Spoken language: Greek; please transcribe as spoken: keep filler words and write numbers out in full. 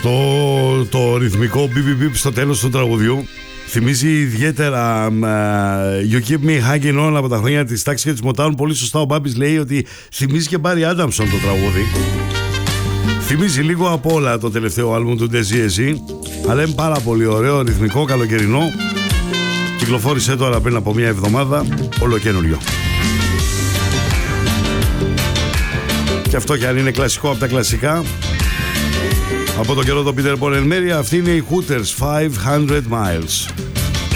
Αυτό το ρυθμικό μπιπ μπιπ στο τέλος του τραγουδιού θυμίζει ιδιαίτερα uh, You Keep Me Hanging On από τα χρόνια της τάξης και της Motown. Πολύ σωστά ο Μπάμπης λέει ότι θυμίζει και Barry Adamson το τραγούδι. Θυμίζει λίγο από όλα το τελευταίο άλμπουμ του Ντεζί, αλλά είναι πάρα πολύ ωραίο, ρυθμικό, καλοκαιρινό. Κυκλοφόρησε τώρα πριν από μια εβδομάδα, ολοκαίνουργιο. Και αυτό κι αν είναι κλασικό από τα κλασικά, από τον καιρό του Peter Paul and Mary, αυτή είναι η Hooters five hundred miles.